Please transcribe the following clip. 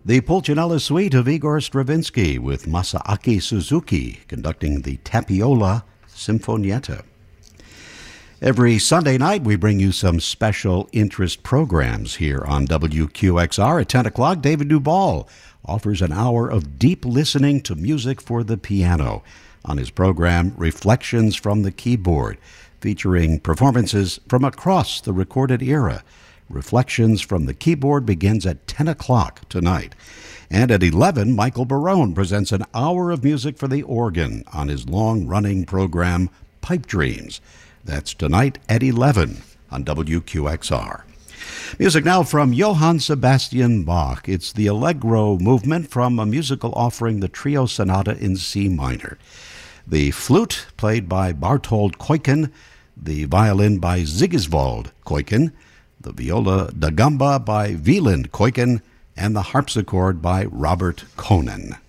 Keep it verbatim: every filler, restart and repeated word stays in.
The Pulcinella Suite of Igor Stravinsky with Masaaki Suzuki conducting the Tapiola Sinfonietta. Every Sunday night, we bring you some special interest programs here on W Q X R. At ten o'clock, David Duvall offers an hour of deep listening to music for the piano on his program Reflections from the Keyboard, featuring performances from across the recorded era. Reflections from the Keyboard begins at ten o'clock tonight. And at eleven, Michael Barone presents an hour of music for the organ on his long-running program Pipe Dreams. That's tonight at eleven on W Q X R. Music now from Johann Sebastian Bach. It's the Allegro movement from a musical offering, the Trio Sonata in C minor. The flute played by Barthold Kuiken, the violin by Sigiswald Kuiken, the viola da gamba by Wieland Kuiken, and the harpsichord by Robert Konen.